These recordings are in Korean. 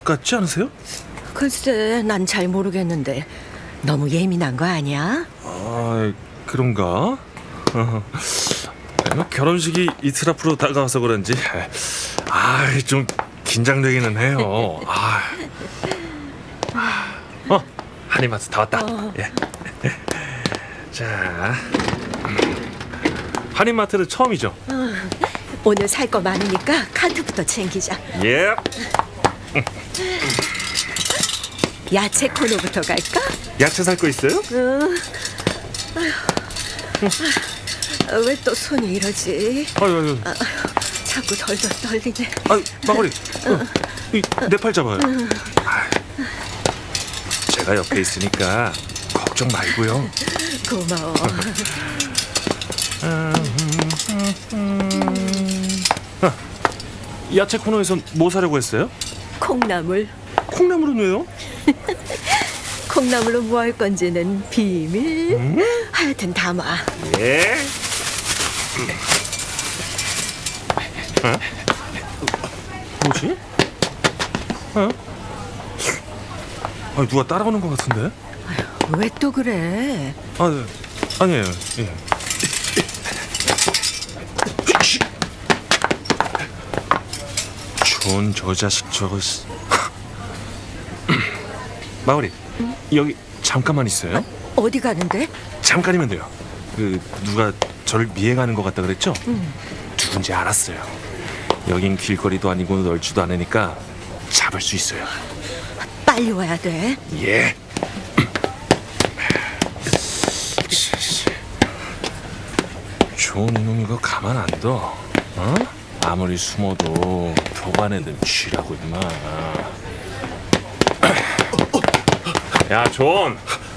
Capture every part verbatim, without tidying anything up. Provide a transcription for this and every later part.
같지 않으세요? 글쎄, 난 잘 모르겠는데 너무 예민한 거 아니야? 아, 그런가? 어, 뭐 결혼식이 이틀 앞으로 다가와서 그런지 아, 좀 긴장되기는 해요. 아, 어, 한인마트 다 왔다. 어. 예. 자, 한인마트는 처음이죠? 오늘 살 거 많으니까 카트부터 챙기자. 예. 야채 코너부터 갈까? 야채 살 거 있어요? 왜 또 손이 이러지? 아유, 아유. 자꾸 덜덜 떨리네. 아, 마거리, 어, 내 팔 잡아요. 아, 제가 옆에 있으니까 걱정 말고요. 고마워. 야채 코너에선 뭐 사려고 했어요? 콩나물. 콩나물은 왜요? 콩나물로 뭐 할 건지는 비밀. 하여튼 담아. 예. 어? 뭐지? 어? 아, 누가 따라오는 것 같은데? 왜 또 그래? 아, 네. 아니에요. 예. 좋은 저 자식 저거. 마을이 여기 잠깐만 있어요? 어디 가는데? 잠깐이면 돼요. 그 누가 저를 미행하는 것 같다 그랬죠? 누군지 알았어요. 여긴 길거리도 아니고 넓지도 않으니까 잡을 수 있어요. 빨리 와야 돼. 예. 좋은 이놈이가 가만 안 둬. 어? 아무리 숨어도 교관애들 쥐라고 임마. 야, 존.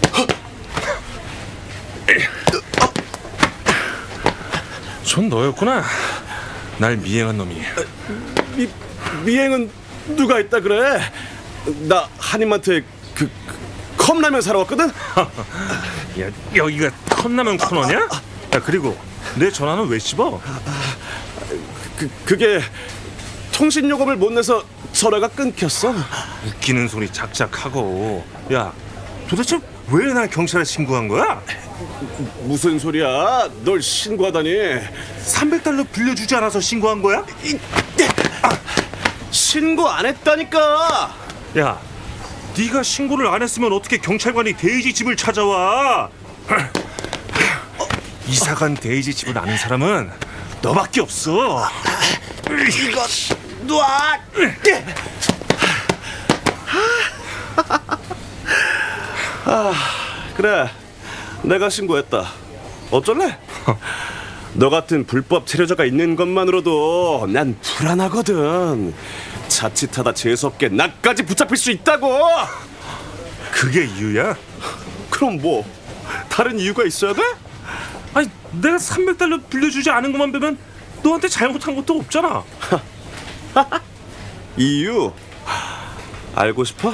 존 너였구나. 날 미행한 놈이. 미, 미행은 누가 있다 그래? 나 한인마트에 그, 그 컵라면 사러 왔거든? 야, 여기가 컵라면 코너냐? 야, 그리고 내 전화는 왜 씹어? 그, 그게 통신요금을 못 내서 전화가 끊겼어. 웃기는 소리 작작하고. 야, 도대체 왜 날 경찰에 신고한 거야? 무슨 소리야? 널 신고하다니. 삼백 달러 빌려주지 않아서 신고한 거야? 신고 안 했다니까. 야, 네가 신고를 안 했으면 어떻게 경찰관이 데이지 집을 찾아와? 이사간 데이지 집을 아는 사람은 너밖에 없어. 이거 놔. 아, 그래. 내가 신고했다. 어쩔래? 너 같은 불법 체류자가 있는 것만으로도 난 불안하거든. 자칫하다 재수없게 나까지 붙잡힐 수 있다고. 그게 이유야? 그럼 뭐 다른 이유가 있어야 돼? 아니, 내가 삼백 달러 빌려주지 않은 것만 보면 너한테 잘못한 것도 없잖아. 이유 알고 싶어?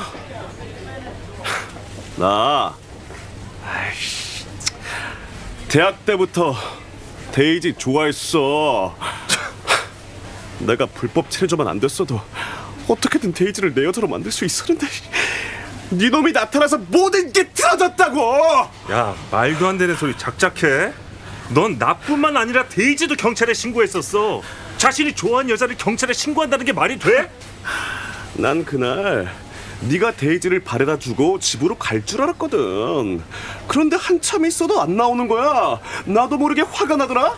나 아이씨, 대학 때부터 데이지 좋아했어. 내가 불법 체류자만 안 됐어도 어떻게든 데이지를 내 여자로 만들 수 있었는데 네 놈이 나타나서 모든 게 틀어졌다고. 야, 말도 안 되는 소리 작작해. 넌 나뿐만 아니라 데이지도 경찰에 신고했었어. 자신이 좋아하는 여자를 경찰에 신고한다는 게 말이 돼? 난 그날 네가 데이지를 발에다 주고 집으로 갈 줄 알았거든. 그런데 한참 있어도 안 나오는 거야. 나도 모르게 화가 나더라.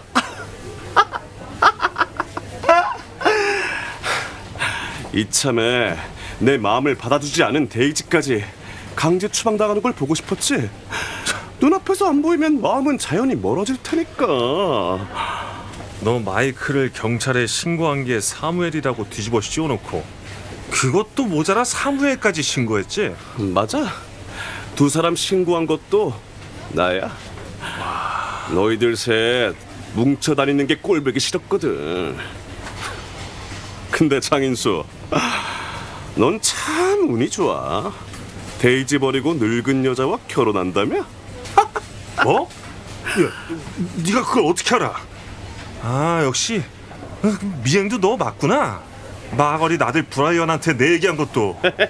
이참에 내 마음을 받아주지 않은 데이지까지 강제 추방당하는 걸 보고 싶었지. 눈앞에서 안 보이면 마음은 자연히 멀어질 테니까. 너 마이크를 경찰에 신고한 게 사무엘이라고 뒤집어 씌워놓고 그것도 모자라 사무엘까지 신고했지? 맞아. 두 사람 신고한 것도 나야. 너희들 셋 뭉쳐 다니는 게 꼴보기 싫었거든. 근데 장인수, 넌 참 운이 좋아. 데이지 버리고 늙은 여자와 결혼한다며? 뭐? 야, 네가 그걸 어떻게 알아? 아, 역시 미행도 너 맞구나. 마거리 나들 브라이언한테 내 얘기한 것도.